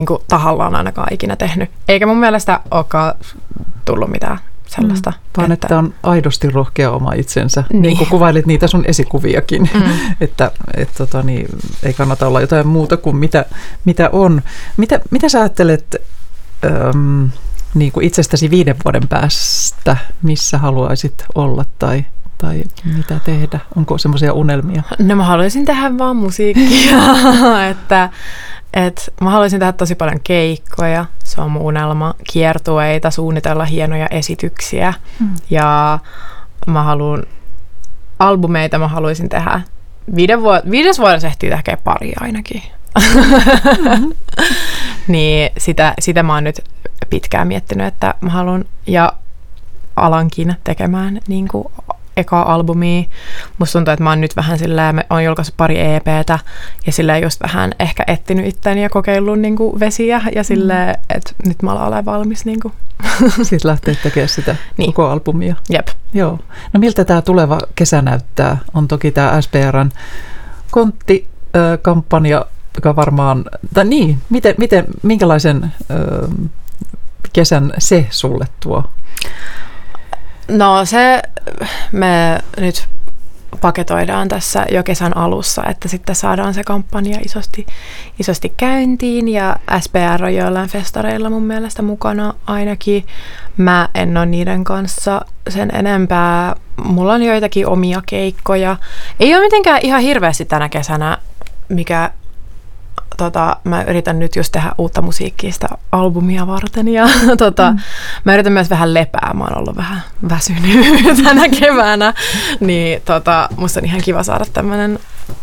niin kuin tahallaan ainakaan ikinä tehnyt. Eikä mun mielestä olekaan tullut mitään sellaista. Vaan että on aidosti rohkea oma itsensä, niin kuin kuvailit niitä sun esikuviakin, että ei kannata olla jotain muuta kuin mitä on. Mitä sä ajattelet niin kuin itsestäsi 5 vuoden päästä, missä haluaisit olla tai mitä tehdä? Onko semmoisia unelmia? No mä haluaisin tehdä vaan musiikkia, että mä haluaisin tehdä tosi paljon keikkoja, se on mun unelma, kiertueita, suunnitella hienoja esityksiä ja mä haluan albumeita, mä haluaisin tehdä 5 vuodessa ehtii tehdä pari ainakin. Niin sitä mä oon nyt pitkään miettinyt, että mä haluan ja alankin tekemään niin kuin ekaa albumia. Musta tuntuu, että mä oon nyt vähän silleen, mä oon julkaissut pari EP:tä ja silleen just vähän ehkä etsinyt itteni ja kokeillut niin kuin vesiä ja silleen, että nyt mä olen valmis. Niin kuin. Sitten lähtee tekemään sitä koko albumia. Jep. Joo. No miltä tämä tuleva kesä näyttää? On toki tämä SPR:n konttikampanja, joka varmaan, tai niin, minkälaisen kesän se sulle tuo? No me nyt paketoidaan tässä jo kesän alussa, että sitten saadaan se kampanja isosti käyntiin ja SPR on joillain festareilla mun mielestä mukana ainakin. Mä en ole niiden kanssa sen enempää. Mulla on joitakin omia keikkoja. Ei ole mitenkään ihan hirveästi tänä kesänä, mikä mä yritän nyt just tehdä uutta musiikkia sitä albumia varten ja mä yritän myös vähän lepää. Mä oon ollut vähän väsynyt tänä keväänä, niin musta on ihan kiva saada tämmönen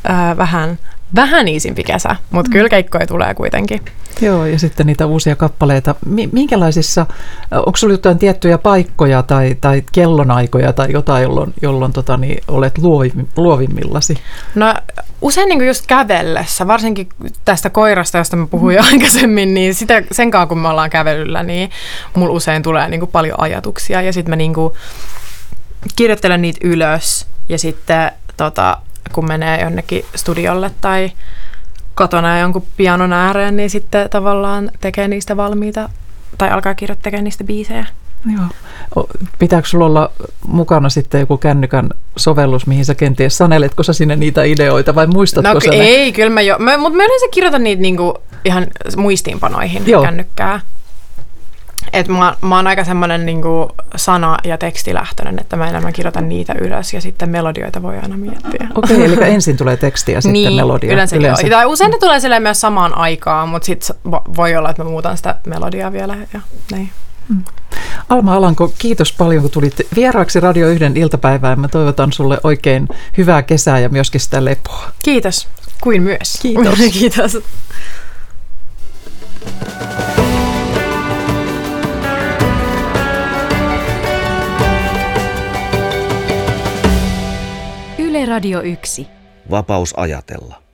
vähän iisimpi kesä, mutta kyllä keikkoja tulee kuitenkin. Joo, ja sitten niitä uusia kappaleita. Minkälaisissa, onko sulla jotain tiettyjä paikkoja tai kellonaikoja tai jotain, jolloin olet luovimmillasi? No usein niin just kävellessä, varsinkin tästä koirasta, josta mä puhuin jo aikaisemmin, niin senkaan kun me ollaan kävelyllä, niin mulla usein tulee niin paljon ajatuksia ja sitten mä niin kirjoittelen niitä ylös ja sitten kun menee jonnekin studiolle tai kotona jonkun pianon ääreen, niin sitten tavallaan tekee niistä valmiita tai alkaa kirjoittaa niistä biisejä. Joo. Pitääkö sulla olla mukana sitten joku kännykän sovellus, mihin sä kenties saneletko sä sinne niitä ideoita vai muistatko sä ne? Ei, kyllä mutta mä yleensä kirjoitan niitä niinku ihan muistiinpanoihin kännykkää. Et mä oon aika semmoinen niinku sana- ja tekstilähtöinen, että mä enemmän kirjoitan niitä ylös ja sitten melodioita voi aina miettiä. Okei, eli ensin tulee teksti ja sitten melodia. Yleensä. Tai usein ne tulee silleen myös samaan aikaan, mutta sitten voi olla, että mä muutan sitä melodiaa vielä ja näin. Alma Alanko, kiitos paljon, kun tulit vieraaksi Radio 1 iltapäivään. Mä toivotan sulle oikein hyvää kesää ja myöskin sitä lepoa. Kiitos, kuin myös. Kiitos. Kiitos. Yle Radio 1. Vapaus ajatella.